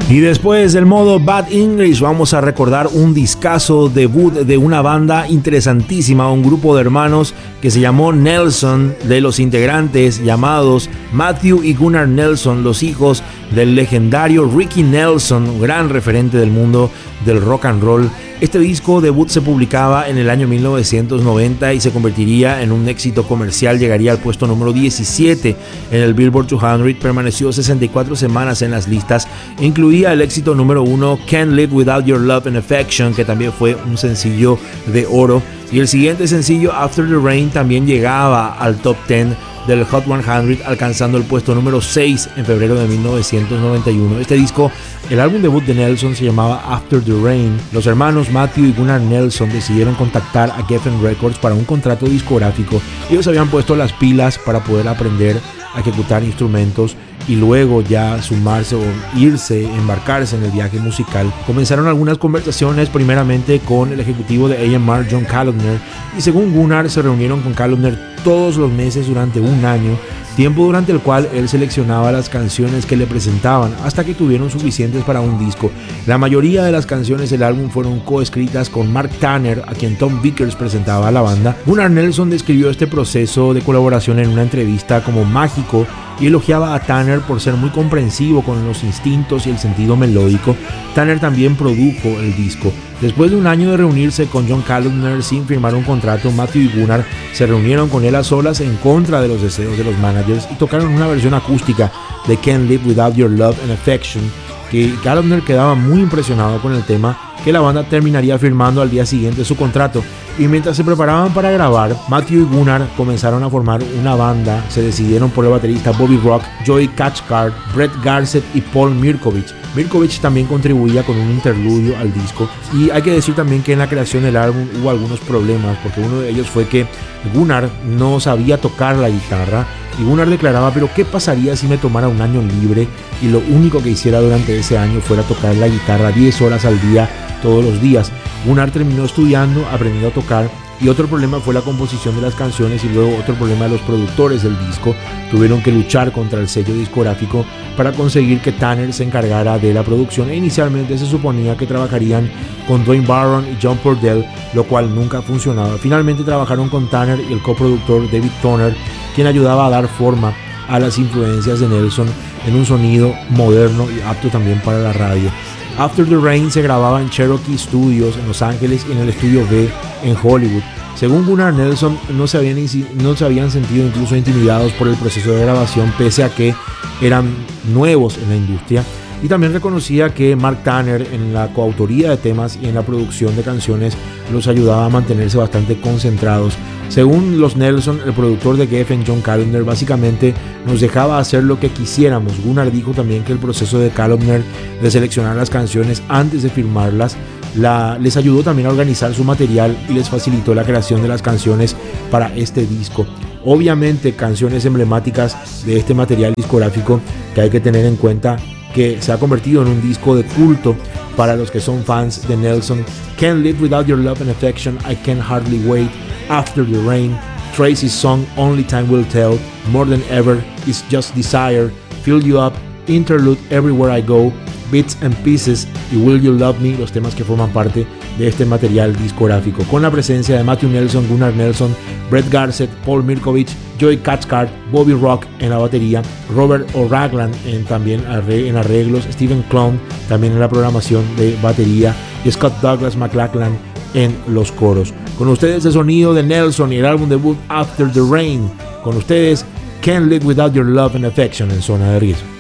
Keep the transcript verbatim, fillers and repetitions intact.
Y después del modo Bad English vamos a recordar un discazo debut de una banda interesantísima, un grupo de hermanos que se llamó Nelson, de los integrantes llamados Matthew y Gunnar Nelson, los hijos del legendario Ricky Nelson, gran referente del mundo del rock and roll. Este disco debut se publicaba en el año mil novecientos noventa y se convertiría en un éxito comercial, llegaría al puesto número diecisiete en el Billboard doscientos, permaneció sesenta y cuatro semanas en las listas, incluía el éxito número uno Can't Live Without Your Love and Affection, que también fue un sencillo de oro, y el siguiente sencillo After the Rain también llegaba al top diez del Hot cien, alcanzando el puesto número seis en febrero de mil novecientos noventa y uno. Este disco, el álbum debut de Nelson, se llamaba After the Rain. Los hermanos Matthew y Gunnar Nelson decidieron contactar a Geffen Records para un contrato discográfico. Ellos habían puesto las pilas para poder aprender a ejecutar instrumentos y luego ya sumarse o irse, embarcarse en el viaje musical. Comenzaron algunas conversaciones primeramente con el ejecutivo de A and R, John Kalodner, y según Gunnar se reunieron con Kalodner todos los meses durante un año, tiempo durante el cual él seleccionaba las canciones que le presentaban hasta que tuvieron suficientes para un disco. La mayoría de las canciones del álbum fueron coescritas con Mark Tanner, a quien Tom Vickers presentaba a la banda. Gunnar Nelson describió este proceso de colaboración en una entrevista como mágico y elogiaba a Tanner por ser muy comprensivo con los instintos y el sentido melódico. Tanner también produjo el disco. Después de un año de reunirse con John Kalodner sin firmar un contrato, Matthew y Gunnar se reunieron con él a solas en contra de los deseos de los managers y tocaron una versión acústica de Can't Live Without Your Love and Affection, que Kalodner quedaba muy impresionado con el tema, que la banda terminaría firmando al día siguiente su contrato. Y mientras se preparaban para grabar, Matthew y Gunnar comenzaron a formar una banda. Se decidieron por el baterista Bobby Rock, Joey Cathcart, Brett Garseth y Paul Mirkovich. Mirkovich también contribuía con un interludio al disco, y hay que decir también que en la creación del álbum hubo algunos problemas, porque uno de ellos fue que Gunnar no sabía tocar la guitarra, y Gunnar declaraba: pero ¿qué pasaría si me tomara un año libre y lo único que hiciera durante ese año fuera tocar la guitarra diez horas al día todos los días? Gunnar terminó estudiando, aprendiendo a tocar, y otro problema fue la composición de las canciones, y luego otro problema de los productores del disco. Tuvieron que luchar contra el sello discográfico para conseguir que Tanner se encargara de la producción, e inicialmente se suponía que trabajarían con Dwayne Barron y John Purdell, lo cual nunca funcionaba. Finalmente trabajaron con Tanner y el coproductor David Toner, quien ayudaba a dar forma a las influencias de Nelson en un sonido moderno y apto también para la radio. After the Rain se grababa en Cherokee Studios en Los Ángeles y en el Estudio B en Hollywood. Según Gunnar Nelson, no se, habían, no se habían sentido incluso intimidados por el proceso de grabación, pese a que eran nuevos en la industria. Y también reconocía que Mark Tanner, en la coautoría de temas y en la producción de canciones, los ayudaba a mantenerse bastante concentrados. Según los Nelson, el productor de Geffen, John Kalodner, básicamente nos dejaba hacer lo que quisiéramos. Gunnar dijo también que el proceso de Kalodner de seleccionar las canciones antes de firmarlas la, les ayudó también a organizar su material y les facilitó la creación de las canciones para este disco. Obviamente, canciones emblemáticas de este material discográfico que hay que tener en cuenta, que se ha convertido en un disco de culto para los que son fans de Nelson: Can't Live Without Your Love and Affection, I Can Hardly Wait, After the Rain, Tracy's Song, Only Time Will Tell, More Than Ever, It's Just Desire, Fill You Up, Interlude, Everywhere I Go, Bits and Pieces y Will You Love Me, los temas que forman parte de este material discográfico, con la presencia de Matthew Nelson, Gunnar Nelson, Brett Garseth, Paul Mirkovich, Joey Cathcart, Bobby Rock en la batería, Robert O'Raglan en, también en arreglos, Stephen Clone también en la programación de batería, y Scott Douglas McLachlan en los coros. Con ustedes el sonido de Nelson y el álbum debut After the Rain. Con ustedes Can't Live Without Your Love and Affection en Zona de Riesgo.